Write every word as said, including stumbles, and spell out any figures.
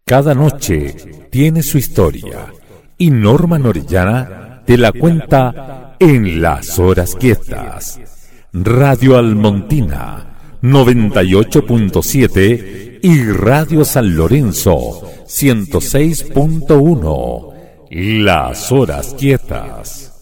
Cada noche tiene su historia y Norma Orellana te la cuenta en Las Horas Quietas. Radio Almontina noventa y ocho punto siete y Radio San Lorenzo ciento seis punto uno. Las Horas Quietas.